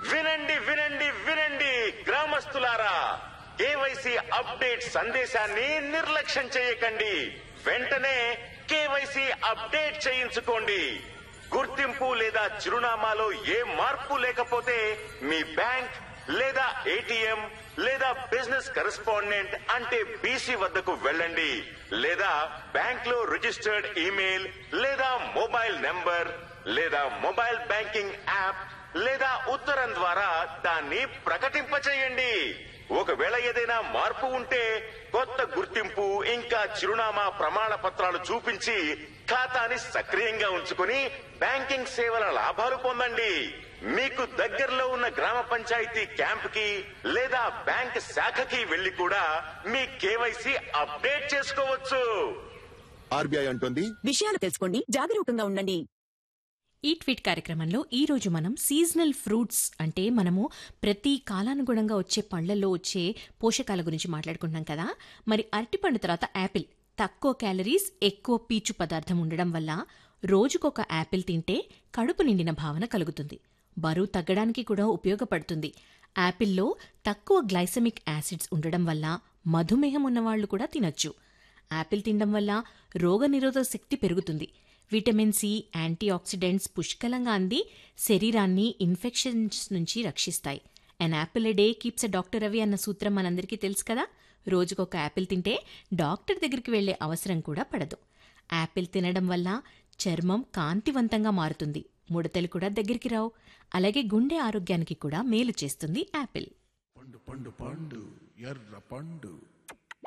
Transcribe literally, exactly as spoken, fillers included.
వినండి వినండి వినండి గ్రామస్తులారా, కేవైసీ అప్డేట్ సందేశాన్ని నిర్లక్ష్యం చేయకండి. వెంటనే కేవైసీ అప్డేట్ చేయించుకోండి. గుర్తింపు లేదా చిరునామాలో ఏ మార్పు లేకపోతే మీ బ్యాంక్ లేదా ఏటీఎం లేదా బిజినెస్ కరెస్పాండెంట్ అంటే బీసీ వద్దకు వెళ్ళండి. లేదా బ్యాంక్ లో రిజిస్టర్డ్ ఈమెయిల్ లేదా మొబైల్ నెంబర్ లేదా మొబైల్ బ్యాంకింగ్ యాప్ లేదా ఉత్తరం ద్వారా దాన్ని ప్రకటింపచేయండి. ఒకవేళ ఏదైనా మార్పు ఉంటే కొత్త గుర్తింపు ఇంకా చిరునామా ప్రమాణ పత్రాలు చూపించి ఖాతాని సక్రియంగా ఉంచుకుని బ్యాంకింగ్ సేవల లాభాలు పొందండి. మీకు దగ్గరలో ఉన్న గ్రామ పంచాయతీ క్యాంప్ కి లేదా బ్యాంక్ శాఖకి వెళ్లి కూడా మీ కేవైసీ అప్డేట్ చేసుకోవచ్చు. ఆర్బీఐ అంటుంది, విషయాలు తెలుసుకోండి, జాగరూకంగా ఉండండి. ఈ ట్వీట్ కార్యక్రమంలో ఈ రోజు మనం సీజనల్ ఫ్రూట్స్ అంటే మనము ప్రతి కాలానుగుణంగా వచ్చే పళ్లలో వచ్చే పోషకాల గురించి మాట్లాడుకుంటున్నాం కదా. మరి అరటిపండు తర్వాత యాపిల్ తక్కువ క్యాలరీస్ ఎక్కువ పీచు పదార్థం ఉండడం వల్ల రోజుకొక యాపిల్ తింటే కడుపు నిండిన భావన కలుగుతుంది. బరువు తగ్గడానికి కూడా ఉపయోగపడుతుంది. యాపిల్లో తక్కువ గ్లైసెమిక్ యాసిడ్స్ ఉండడం వల్ల మధుమేహం ఉన్నవాళ్లు కూడా తినొచ్చు. యాపిల్ తినడం వల్ల రోగనిరోధక శక్తి పెరుగుతుంది. విటమిన్ సి, యాంటీ ఆక్సిడెంట్స్ పుష్కలంగా అంది శరీరాన్ని ఇన్ఫెక్షన్స్ నుంచి రక్షిస్తాయి. An apple a day keeps a doctor away అన్న సూత్రం మనందరికీ తెలుసు కదా. రోజుకొక యాపిల్ తింటే డాక్టర్ దగ్గరికి వెళ్లే అవసరం కూడా పడదు. యాపిల్ తినడం వల్ల చర్మం కాంతివంతంగా మారుతుంది. ముడతలు కూడా దగ్గరికి రావు. అలాగే గుండె ఆరోగ్యానికి కూడా మేలు చేస్తుంది యాపిల్. పండు పండు పండు ఎర్ర పండు